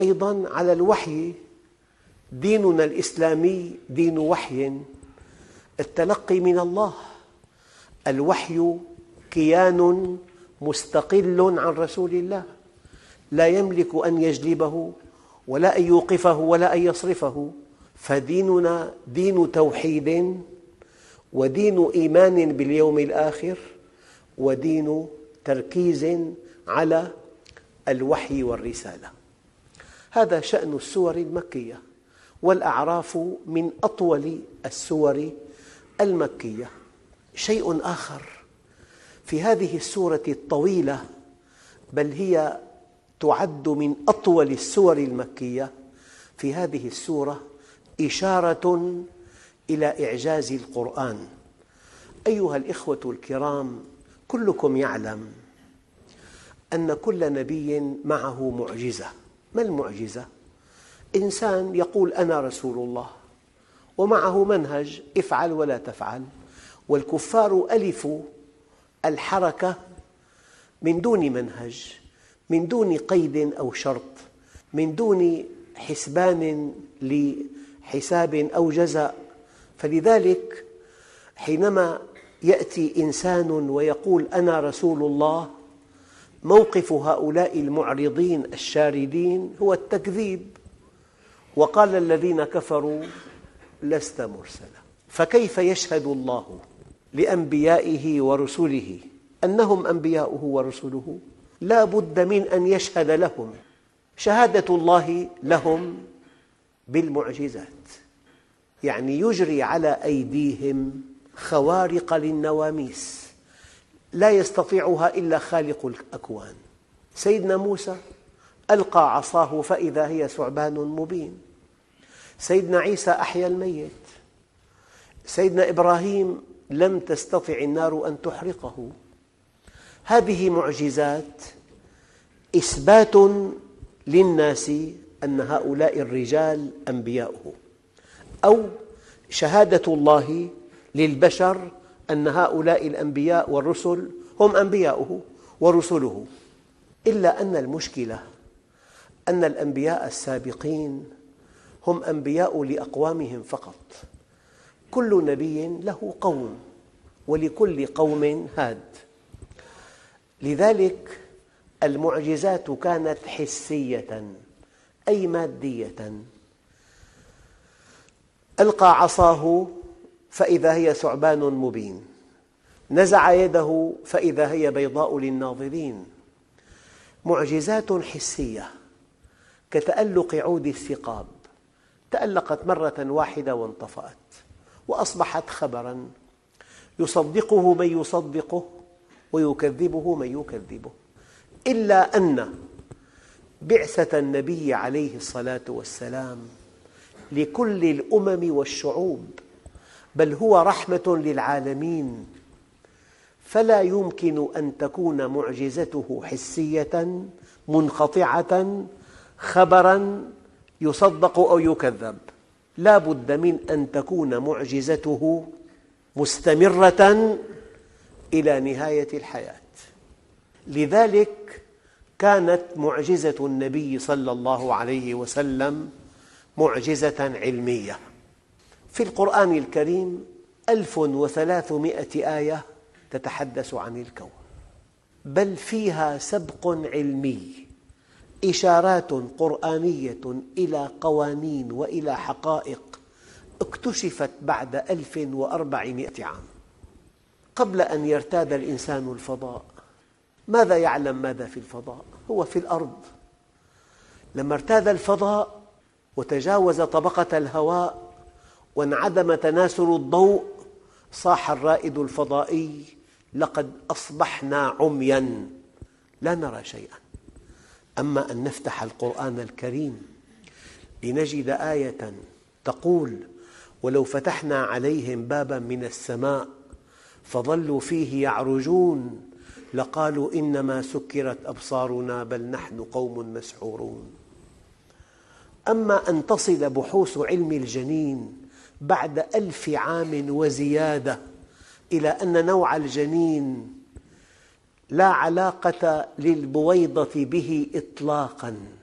أيضاً على الوحي. ديننا الإسلامي دين وحي، التلقي من الله. الوحي كيان مستقل عن رسول الله، لا يملك أن يجلبه ولا أن يوقفه ولا أن يصرفه. فديننا دين توحيد، ودين إيمان باليوم الآخر، ودين تركيز على الوحي والرسالة. هذا شأن السور المكية، والأعراف من أطول السور المكية. شيء آخر في هذه السورة الطويلة، بل هي تعد من أطول السور المكية، في هذه السورة إشارة إلى إعجاز القرآن. أيها الإخوة الكرام، كلكم يعلم أن كل نبي معه معجزة. ما المعجزة؟ إنسان يقول أنا رسول الله، ومعه منهج افعل ولا تفعل، والكفار ألفوا الحركة من دون منهج، من دون قيد أو شرط، من دون حسبان لحساب أو جزاء. فلذلك حينما يأتي إنسان ويقول أنا رسول الله، موقف هؤلاء المعرضين الشاردين هو التكذيب. وقال الذين كفروا لست مرسلا. فكيف يشهد الله لأنبيائه ورسله أنهم أنبياؤه ورسله؟ لا بد من أن يشهد لهم. شهادة الله لهم بالمعجزات، يعني يجري على أيديهم خوارق للنواميس لا يستطيعها إلا خالق الأكوان. سيدنا موسى ألقى عصاه فإذا هي ثعبان مبين. سيدنا عيسى أحيا الميت. سيدنا إبراهيم لم تستطع النار أن تحرقه. هذه معجزات إثبات للناس أن هؤلاء الرجال أنبياؤه، أو شهادة الله للبشر أن هؤلاء الأنبياء والرسل هم أنبياؤه ورسله. إلا أن المشكلة أن الأنبياء السابقين هم أنبياء لأقوامهم فقط. كل نبي له قوم، ولكل قوم هاد. لذلك المعجزات كانت حسية أي مادية. ألقى عصاه فإذا هي ثعبان مبين، نزع يده فإذا هي بيضاء للناظرين. معجزات حسية كتألق عود الثقاب، تألقت مرة واحدة وانطفأت وأصبحت خبراً يصدقه من يصدقه ويكذبه من يكذبه. إلا أن بعثة النبي عليه الصلاة والسلام لكل الأمم والشعوب، بل هو رحمة للعالمين، فلا يمكن أن تكون معجزته حسية منقطعة خبراً يصدق أو يكذب. لا بد من أن تكون معجزته مستمرة إلى نهاية الحياة. لذلك كانت معجزة النبي صلى الله عليه وسلم معجزة علمية. في القرآن الكريم 1300 آية تتحدث عن الكون، بل فيها سبق علمي، إشارات قرآنية إلى قوانين وإلى حقائق اكتشفت بعد 1400 عام. قبل أن يرتاد الإنسان الفضاء، ماذا يعلم ماذا في الفضاء؟ هو في الأرض. لما ارتاد الفضاء وتجاوز طبقة الهواء وانعدم تناسل الضوء، صاح الرائد الفضائي: لقد أصبحنا عمياً لا نرى شيئاً. أما أن نفتح القرآن الكريم لنجد آية تقول: ولو فتحنا عليهم باباً من السماء فظلوا فيه يعرجون لقالوا إنما سكرت أبصارنا بل نحن قوم مسحورون. أما أن تصل بحوث علم الجنين بعد 1000 عام وزيادة إلى أن نوع الجنين لا علاقة للبويضة به إطلاقاً،